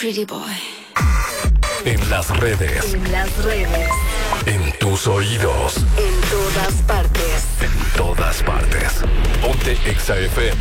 pretty boy. En las redes. En las redes. En tus oídos. En todas partes. En todas partes. Ponte Exa FM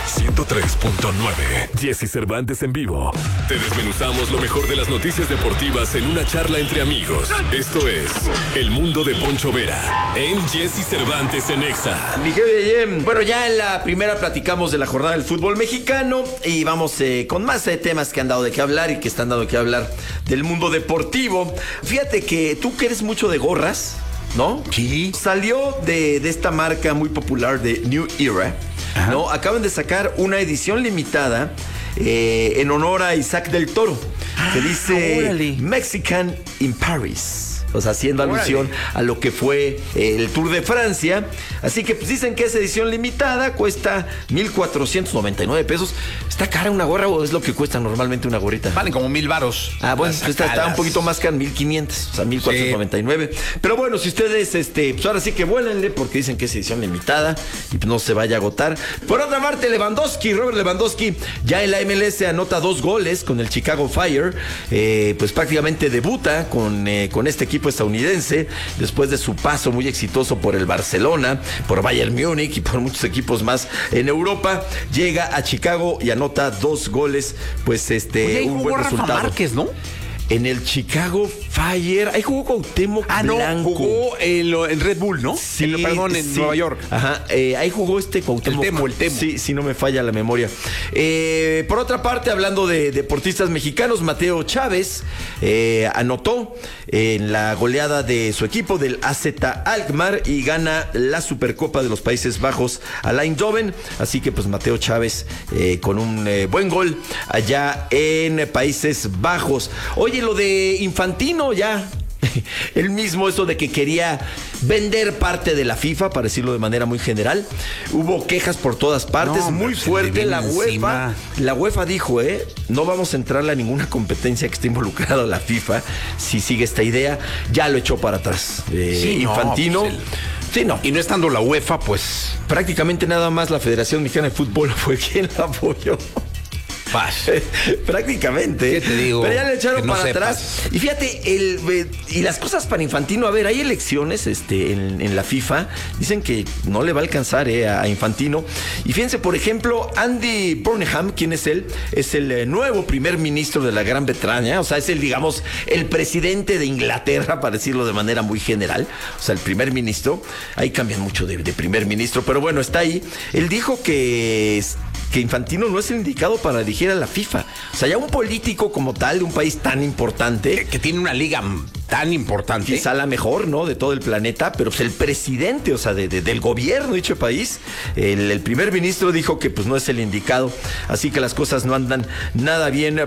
103.9. Jesse Cervantes en vivo. Te desmenuzamos lo mejor de las noticias deportivas en una charla entre amigos. Esto es El Mundo de Poncho Vera en Jesse Cervantes en Exa. Bueno, ya en la primera platicamos de la jornada del fútbol mexicano y vamos con más temas que han dado de qué hablar y que están dando de qué hablar del mundo deportivo. Fíjate que tú que eres mucho de gorras, ¿no? Sí. Salió de esta marca muy popular de New Era, ¿no? Acaban de sacar una edición limitada en honor a Isaac del Toro, que dice órale. Mexican in Paris. O sea, haciendo alusión a lo que fue el Tour de Francia. Así que pues dicen que es edición limitada, cuesta 1,499 pesos. ¿Está cara una gorra o es lo que cuesta normalmente una gorrita? Valen como 1,000 varos. Ah, bueno, pues está un poquito más cara, 1,500, o sea, 1,499. Sí. Pero bueno, si ustedes, pues ahora sí que vuélenle, porque dicen que es edición limitada y pues no se vaya a agotar. Por otra parte, Robert Lewandowski, ya en la MLS anota 2 goles con el Chicago Fire. Pues prácticamente debuta con este equipo estadounidense después de su paso muy exitoso por el Barcelona, por Bayern Múnich y por muchos equipos más en Europa. Llega a Chicago y anota 2 goles, pues Oye, un buen resultado. Rafa Márquez, ¿no? En el Chicago Fire, ahí jugó Cuauhtémoc Blanco. No, jugó en Red Bull, ¿no? Sí, en Nueva York. Ajá, ahí jugó Cuauhtémoc. El Temo. Sí, si no me falla la memoria. Por otra parte, hablando de deportistas mexicanos, Mateo Chávez anotó en la goleada de su equipo del AZ Alkmaar y gana la Supercopa de los Países Bajos al Eindhoven. Así que pues Mateo Chávez con un buen gol allá en Países Bajos. Oye, lo de Infantino ya, él mismo, eso de que quería vender parte de la FIFA, para decirlo de manera muy general. Hubo quejas por todas partes, muy fuerte. La UEFA dijo, no vamos a entrarle a ninguna competencia que esté involucrada la FIFA si sigue esta idea. Ya lo echó para atrás. Infantino. Sí, no. Y no estando la UEFA, pues prácticamente nada más la Federación Mexicana de Fútbol fue quien la apoyó. Prácticamente. ¿Qué te digo? Pero ya le echaron no para atrás. Y fíjate, y las cosas para Infantino, a ver, hay elecciones en la FIFA. Dicen que no le va a alcanzar a Infantino. Y fíjense, por ejemplo, Andy Burnham, ¿quién es él? Es el nuevo primer ministro de la Gran Bretaña. O sea, es digamos, el presidente de Inglaterra, para decirlo de manera muy general. O sea, el primer ministro. Ahí cambian mucho de primer ministro, pero bueno, está ahí. Él dijo que Infantino no es el indicado para dirigir a la FIFA. O sea, ya un político como tal de un país tan importante, que tiene una liga tan importante, quizá la mejor, ¿no?, de todo el planeta, pero pues el presidente, o sea, del gobierno de dicho país, el primer ministro dijo que pues no es el indicado. Así que las cosas no andan nada bien